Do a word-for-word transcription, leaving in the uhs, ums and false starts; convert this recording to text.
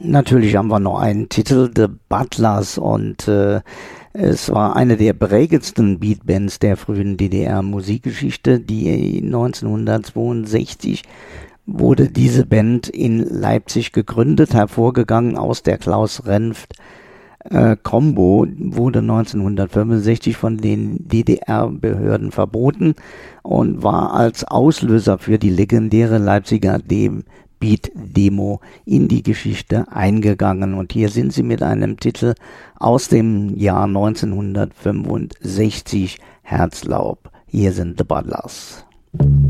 Natürlich haben wir noch einen Titel, The Butlers, und äh, es war eine der prägendsten Beatbands der frühen D D R-Musikgeschichte, die neunzehnhundertzweiundsechzig wurde diese Band in Leipzig gegründet, hervorgegangen aus der Klaus Renft äh, Combo, wurde neunzehnhundertfünfundsechzig von den D D R-Behörden verboten und war als Auslöser für die legendäre Leipziger Dem Beat-Demo in die Geschichte eingegangen. Und hier sind sie mit einem Titel aus dem Jahr neunzehnhundertfünfundsechzig, Herzlaub. Hier sind The Butlers.